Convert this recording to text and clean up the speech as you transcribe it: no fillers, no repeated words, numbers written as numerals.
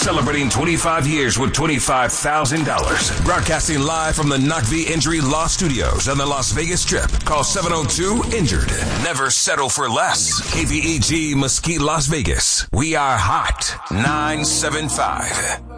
Celebrating 25 years with $25,000. Broadcasting live from the Knock-V Injury Law Studios on the Las Vegas Strip. Call 702-INJURED. Never settle for less. KVEG Mesquite, Las Vegas. We are hot. 975.